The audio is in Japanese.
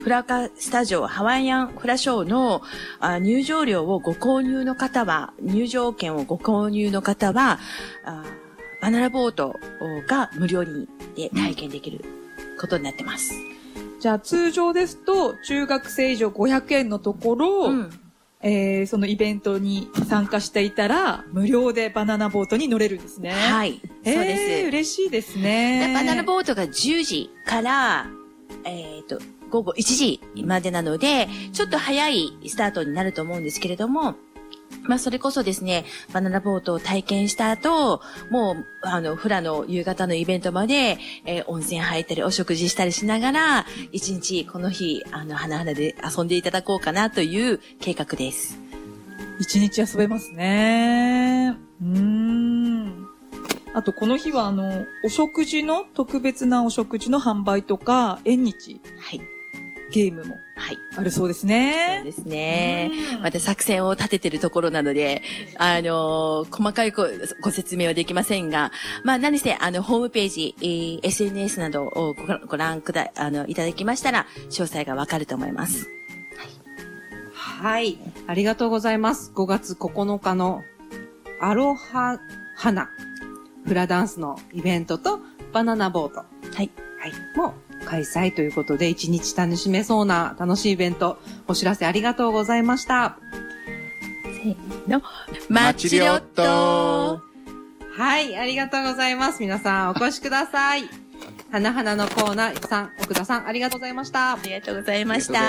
フラカスタジオハワイアンフラショーの入場料をご購入の方は、入場券をご購入の方は、バナナボートが無料で体験できることになってます。 じゃあ通常ですと中学生以上500円のところ、そのイベントに参加していたら無料でバナナボートに乗れるんですね。 はい。そうです。 嬉しいですね。 バナナボートが10時から、午後1時までなので、ちょっと早いスタートになると思うんですけれども、それこそですね、バナナボートを体験した後、もう、フラの夕方のイベントまで、温泉入ったり、お食事したりしながら、一日、この日、花々で遊んでいただこうかなという計画です。 一日遊べますね。あと、この日は、お食事の、特別なお食事の販売とか、縁日。 はい。 ゲームも。 はい。 あるそうですね。 そうですね。また作戦を立ててるところなので、細かいご説明はできませんが、何せ、ホームページ、SNS などをご覧いただきましたら、詳細がわかると思います。 はい。ありがとうございます。5月9日のアロハ花、フラダンスのイベントとバナナボート。はい。はい。もう、開催ということで、一日楽しめそうな楽しいイベント、お知らせありがとうございました。 せーの、マチリョット。 はい、ありがとうございます。皆さんお越しください。花々のコーナーさん、奥田さん、ありがとうございました。 ありがとうございました。